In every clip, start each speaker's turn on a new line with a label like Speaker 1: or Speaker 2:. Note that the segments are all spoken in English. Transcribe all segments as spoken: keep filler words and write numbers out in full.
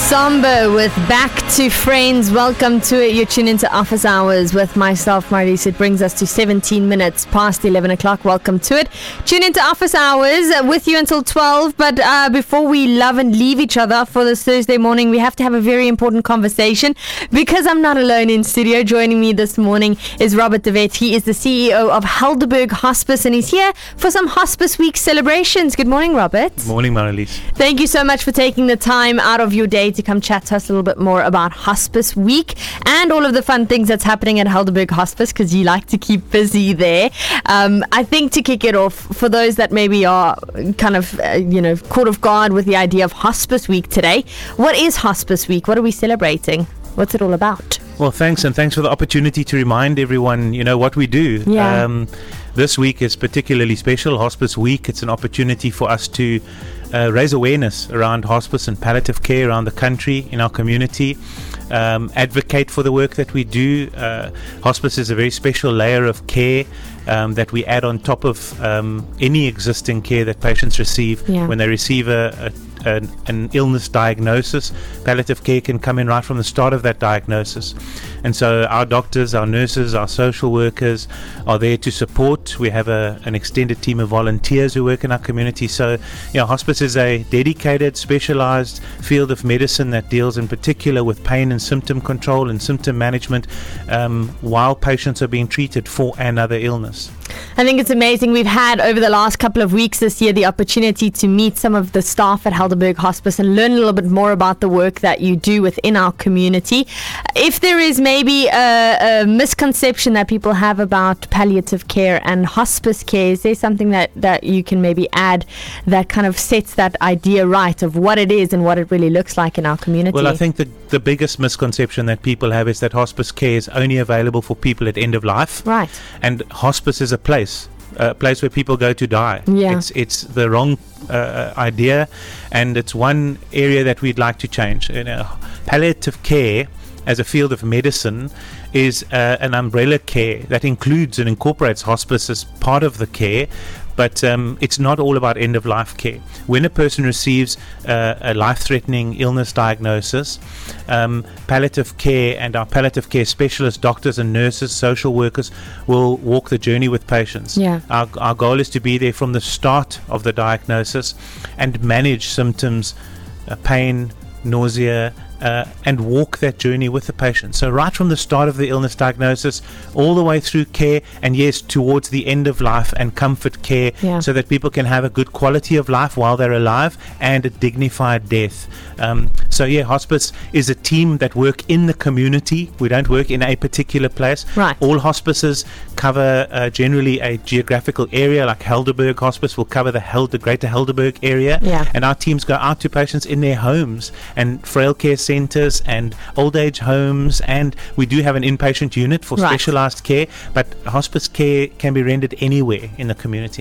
Speaker 1: Somber with Back to Friends. Welcome to it. You're tuned into Office Hours with myself, Marlies. It brings us to seventeen minutes past eleven o'clock. Welcome to it. Tune into Office Hours with you until twelve. But uh, before we love and leave each other for this Thursday morning, we have to have a very important conversation because I'm not alone in studio. Joining me this morning is Robert de Wet. He is the C E O of Helderberg Hospice and he's here for some Hospice Week celebrations. Good morning, Robert.
Speaker 2: Good morning, Marlies.
Speaker 1: Thank you so much for taking the time out of your day to come chat to us a little bit more about Hospice Week and all of the fun things that's happening at Helderberg Hospice, because you like to keep busy there. Um, I think to kick it off, for those that maybe are kind of, uh, you know, caught off guard with the idea of Hospice Week today, what is Hospice Week? What are we celebrating? What's it all about?
Speaker 2: Well, thanks, and thanks for the opportunity to remind everyone, you know, what we do.
Speaker 1: Yeah.
Speaker 2: Um, this week is particularly special, Hospice Week. It's an opportunity for us to uh, raise awareness around hospice and palliative care around the country, in our community, um, advocate for the work that we do. Uh, hospice is a very special layer of care um, that we add on top of um, any existing care that patients receive.
Speaker 1: Yeah. When
Speaker 2: they receive a, a An, an illness diagnosis, palliative care can come in right from the start of that diagnosis. And so our doctors, our nurses, our social workers are there to support. We have a, an extended team of volunteers who work in our community. So, you know, hospice is a dedicated, specialized field of medicine that deals in particular with pain and symptom control and symptom management um, while patients are being treated for another illness.
Speaker 1: I think it's amazing. We've had over the last couple of weeks this year the opportunity to meet some of the staff at Helderberg Hospice and learn a little bit more about the work that you do within our community. If there is maybe a, a misconception that people have about palliative care and hospice care, is there something that, that you can maybe add that kind of sets that idea right of what it is and what it really looks like in our community?
Speaker 2: Well, I think the, the biggest misconception that people have is that hospice care is only available for people at end of life.
Speaker 1: Right.
Speaker 2: And hospice is a place. A place where people go to die.
Speaker 1: Yeah.
Speaker 2: It's it's the wrong uh, idea, and it's one area that we'd like to change. You know, palliative care as a field of medicine is uh, an umbrella care that includes and incorporates hospice as part of the care. But um, it's not all about end-of-life care. When a person receives uh, a life-threatening illness diagnosis, um, palliative care and our palliative care specialists, doctors and nurses, social workers will walk the journey with patients.
Speaker 1: Yeah.
Speaker 2: Our, our goal is to be there from the start of the diagnosis and manage symptoms, uh, pain, nausea, Uh, and walk that journey with the patient. So right from the start of the illness diagnosis all the way through care, and yes, towards the end of life and comfort care,
Speaker 1: yeah.
Speaker 2: so that people can have a good quality of life while they're alive and a dignified death. Um, so yeah, hospice is a team that work in the community. We don't work in a particular place.
Speaker 1: Right.
Speaker 2: All hospices cover uh, generally a geographical area, like Helderberg Hospice will cover the, Hel- the greater Helderberg area.
Speaker 1: Yeah.
Speaker 2: And our teams go out to patients in their homes and frail care centres and old age homes, and we do have an inpatient unit for
Speaker 1: right.
Speaker 2: specialised care, but hospice care can be rendered anywhere in the community.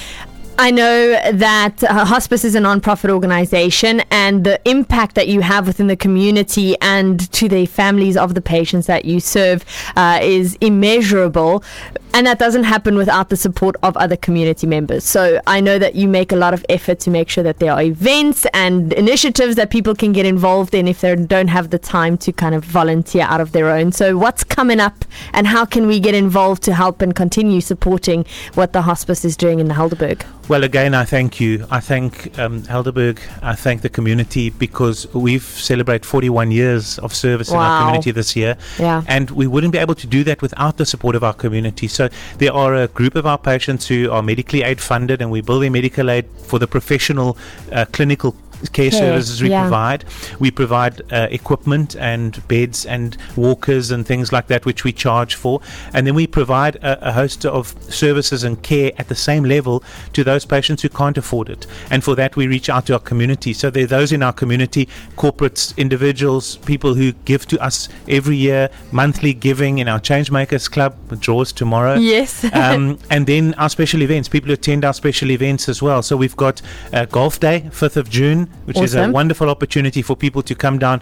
Speaker 1: I know that uh, hospice is a non-profit organization, and the impact that you have within the community and to the families of the patients that you serve uh, is immeasurable. And that doesn't happen without the support of other community members. So I know that you make a lot of effort to make sure that there are events and initiatives that people can get involved in if they don't have the time to kind of volunteer out of their own. So what's coming up, and how can we get involved to help and continue supporting what the hospice is doing in the Helderberg?
Speaker 2: Well, again, I thank you. I thank um, Helderberg. I thank the community, because we've celebrated forty-one years of service
Speaker 1: wow.
Speaker 2: in our community this year.
Speaker 1: Yeah.
Speaker 2: And we wouldn't be able to do that without the support of our community. So there are a group of our patients who are medically aid funded, and we bill their medical aid for the professional uh, clinical care
Speaker 1: okay.
Speaker 2: services we
Speaker 1: yeah.
Speaker 2: provide. We provide uh, equipment and beds and walkers and things like that, which we charge for, and then we provide a, a host of services and care at the same level to those patients who can't afford it. And for that, we reach out to our community. So there are those in our community, corporates, individuals, people who give to us every year, monthly giving in our Changemakers Club, the draws tomorrow.
Speaker 1: Yes.
Speaker 2: um, and then our special events, people who attend our special events as well. So we've got uh, Golf Day, fifth of June, which
Speaker 1: awesome.
Speaker 2: is a wonderful opportunity for people to come down,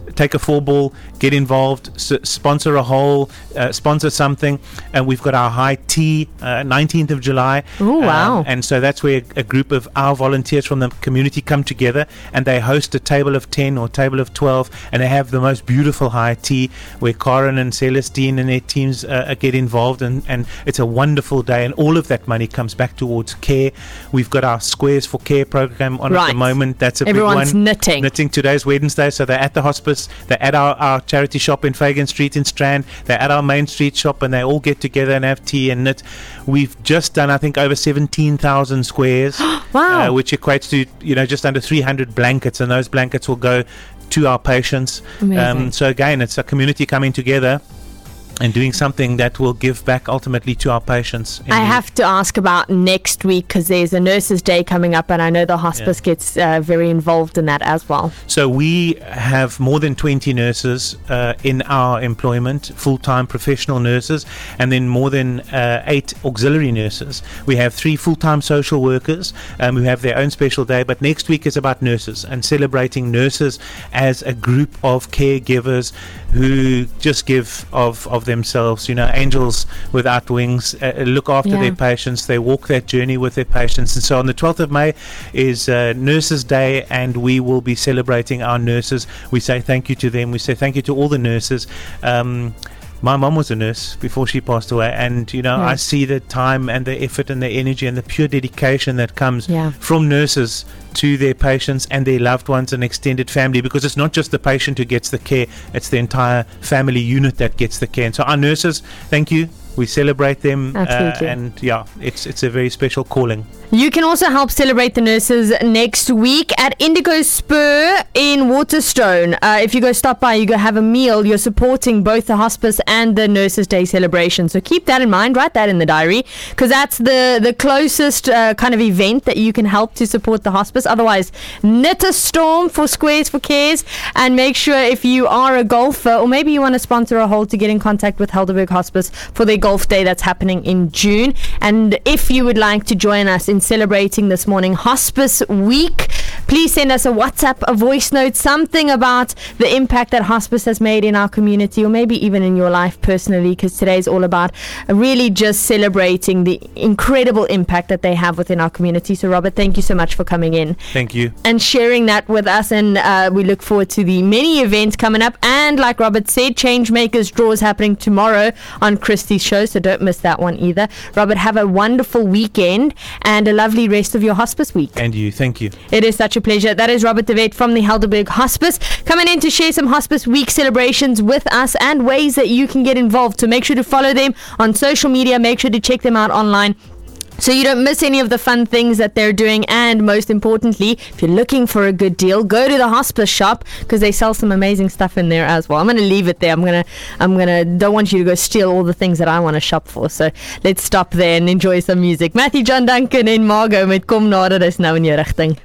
Speaker 2: take a four ball, get involved, s- sponsor a hole, uh, sponsor something. And we've got our high tea, uh, nineteenth of July.
Speaker 1: Oh, wow.
Speaker 2: Um, and so that's where a group of our volunteers from the community come together, and they host a table of ten or table of twelve, and they have the most beautiful high tea where Karen and Celestine and their teams uh, get involved, and, and it's a wonderful day, and all of that money comes back towards care. We've got our Squares for Care program on
Speaker 1: Right.
Speaker 2: at the moment. That's a
Speaker 1: Everyone's
Speaker 2: big one.
Speaker 1: knitting.
Speaker 2: Knitting. Today's Wednesday, so they're at the hospice, they're at our, our charity shop in Fagan Street in Strand, they're at our Main Street shop, and they all get together and have tea and knit. We've just done, I think, over seventeen thousand squares.
Speaker 1: Wow.
Speaker 2: Uh, which equates to, you know, just under three hundred blankets, and those blankets will go to our patients. Um, so again, it's a community coming together and doing something that will give back ultimately to our patients.
Speaker 1: I have to ask about next week, because there's a Nurses' Day coming up, and I know the hospice yeah. gets uh, very involved in that as well.
Speaker 2: So we have more than twenty nurses uh, in our employment, full-time professional nurses, and then more than uh, eight auxiliary nurses. We have three full-time social workers um, who have their own special day, but next week is about nurses and celebrating nurses as a group of caregivers who just give of, of themselves, you know, angels without wings, uh, look after
Speaker 1: yeah.
Speaker 2: their patients, they walk that journey with their patients. And so on the twelfth of May is uh, Nurses' Day, and we will be celebrating our nurses. We say thank you to them, we say thank you to all the nurses. um, My mom was a nurse before she passed away, and you know,
Speaker 1: yeah.
Speaker 2: I see the time and the effort and the energy and the pure dedication that comes
Speaker 1: yeah.
Speaker 2: from nurses to their patients and their loved ones and extended family, because it's not just the patient who gets the care, it's the entire family unit that gets the care. And so our nurses, thank you. We celebrate them, uh, and yeah, it's it's a very special calling.
Speaker 1: You can also help celebrate the nurses next week at Indigo Spur in Waterstone. Uh, if you go stop by, you go have a meal, you're supporting both the hospice and the Nurses' Day celebration. So keep that in mind, write that in the diary, because that's the, the closest uh, kind of event that you can help to support the hospice. Otherwise, knit a storm for Squares for Cares, and make sure if you are a golfer, or maybe you want to sponsor a hole, to get in contact with Helderberg Hospice for their golf day that's happening in June. And if you would like to join us in celebrating this morning Hospice Week, please send us a WhatsApp, a voice note, something about the impact that hospice has made in our community, or maybe even in your life personally, because today is all about really just celebrating the incredible impact that they have within our community. So Robert, thank you so much for coming in.
Speaker 2: Thank you.
Speaker 1: And sharing that with us, and uh, we look forward to the many events coming up. And like Robert said, Changemakers draws happening tomorrow on Christie's show, so don't miss that one either. Robert, have a wonderful weekend and a lovely rest of your hospice week.
Speaker 2: And you, thank you.
Speaker 1: It is such a pleasure. That is Robert de Wet from the Helderberg Hospice, coming in to share some Hospice Week celebrations with us and ways that you can get involved. So make sure to follow them on social media, make sure to check them out online, so you don't miss any of the fun things that they're doing. And most importantly, if you're looking for a good deal, go to the hospice shop, because they sell some amazing stuff in there as well. I'm going to leave it there. I'm going to, I'm going to, don't want you to go steal all the things that I want to shop for. So let's stop there and enjoy some music. Matthew John Duncan en Margo met Kom Nader, dis nou in jou rigting.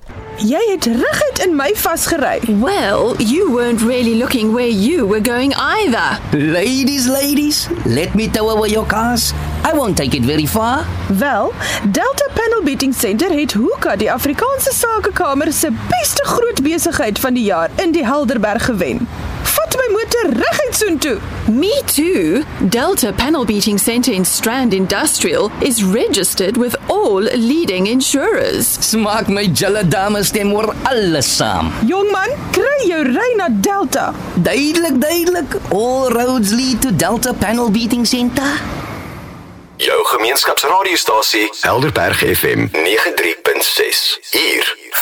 Speaker 3: Jy het reguit in my vasgery.
Speaker 4: Well, you weren't really looking where you were going either.
Speaker 5: Ladies, ladies, let me tow away your cars. I won't take it very far.
Speaker 3: Wel, Delta Panel Beating Center het Hoeka, die Afrikaanse Sakekamer se beste groot besigheid van die jaar in die Helderberg gewen. Vat my motor reguit soontoe.
Speaker 4: Me too. Delta Panel Beating Center in Strand Industrial is registered with all leading insurers.
Speaker 5: Smaak my julle dames stem oor alles saam.
Speaker 3: Jongman, kry jou ry na Delta.
Speaker 5: Duidelik, duidelik. All roads lead to Delta Panel Beating Center.
Speaker 6: Jou gemeenskapsradiostasie Helderberg F M nege drie punt ses. Hier